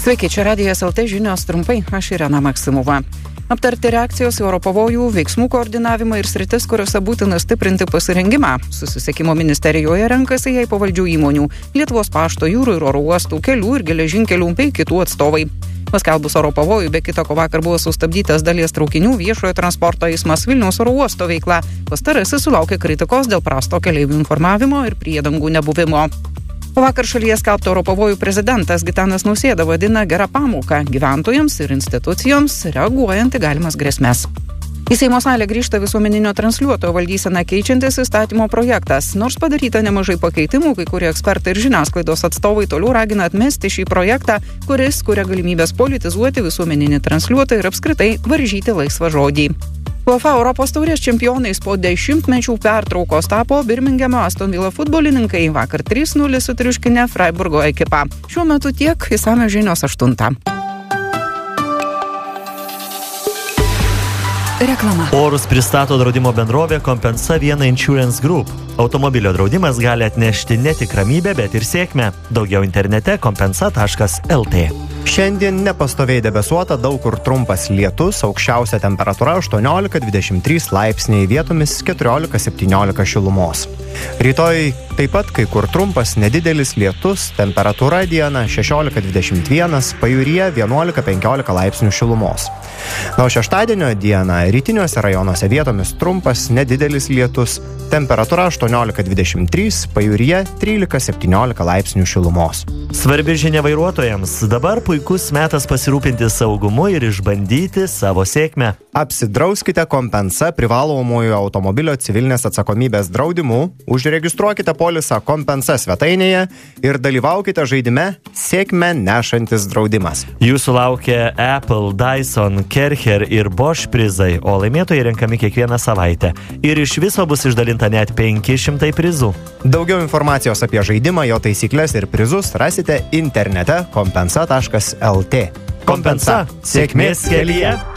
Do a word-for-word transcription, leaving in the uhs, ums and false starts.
Sveiki, čia Radijas el te žinios trumpai, aš Irena Maksimova. Aptarti reakcijos į oro pavojų, veiksmų koordinavimą ir sritis, kuriuose būtina stiprinti pasirengimą. Susisiekimo ministerijoje renkasi jai pavaldžių įmonių, Lietuvos pašto, jūrų ir oro uostų, kelių ir geležinkelių bei kitų atstovai. Paskelbus oro pavojų, be kita ko vakar buvo sustabdytas dalies traukinių, viešojo transporto eismas, Vilniaus oro uosto veikla. Pastarasis sulaukė kritikos dėl prasto keleivių informavimo ir priedangų nebuvimo. O vakar šalyje skelbto oro pavojų prezidentas Gitanas Nausėda vadina gerą pamoką gyventojams ir institucijoms, reaguojant į galimas grėsmes. Į Seimo salę grįžta visuomeninio transliuotojo valdyseną keičiantis įstatymo projektas. Nors padaryta nemažai pakeitimų, kai kurie ekspertai ir žiniasklaidos atstovai toliau ragina atmesti šį projektą, kuris kuria galimybės politizuoti visuomeninį transliuotoją ir apskritai varžyti laisvą žodį. UEFA Europos taurės čempionais po dešimtmečių pertraukos tapo Birmingemo Aston Villa futbolininkai. Vakar trys nulis sutriuškinę Freiburgo ekipą. Šiuo metu tiek, išsamios žinios aštuntą. Reklama. Orus pristato draudimo bendrovė Compensa Vienna Insurance Group. Automobilio draudimas gali atnešti ne tik ramybę, bet ir sėkmę. Daugiau internete compensa taškas el tė. Šiandien nepastoviai debesuota, daug kur trumpas lietus, aukščiausia temperatūra aštuoniolika dvidešimt trys laipsniai, vietomis keturiolika septyniolika šilumos. Rytoj taip pat kai kur trumpas nedidelis lietus, temperatūra dieną šešiolika dvidešimt vienas, pajūryje vienuolika penkiolika laipsnių šilumos. Na, o šeštadienio dieną rytiniuose rajonuose vietomis trumpas nedidelis lietus, temperatūra aštuoniolika dvidešimt trys, pajūryje trylika septyniolika laipsnių šilumos. Svarbi žinia vairuotojams. Dabar puikus metas pasirūpinti saugumu ir išbandyti savo sėkmę. Apsidrauskite Compensa privalomųjų automobilio civilinės atsakomybės draudimu, užregistruokite polisą Compensa svetainėje ir dalyvaukite žaidime Sėkmę nešantis draudimas. Jūsų laukia Apple, Dyson, Kercher ir Bosch prizai, o laimėtojai renkami kiekvieną savaitę. Ir iš viso bus išdalinta net penki šimtai prizų. Daugiau informacijos apie žaidimą, jo taisyklės ir prizus rasite internete compensa taškas el tė. Compensa. Sėkmės kelyje.